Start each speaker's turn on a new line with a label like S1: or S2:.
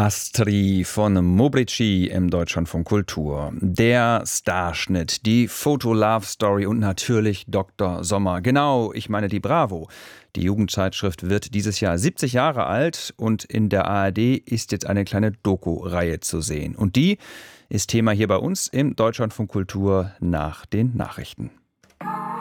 S1: Astri von Mobrici im Deutschlandfunk Kultur. Der Starschnitt, die Foto-Love-Story und natürlich Dr. Sommer. Genau, ich meine die Bravo. Die Jugendzeitschrift wird dieses Jahr 70 Jahre alt und in der ARD ist jetzt eine kleine Doku-Reihe zu sehen. Und die ist Thema hier bei uns im Deutschlandfunk Kultur nach den Nachrichten.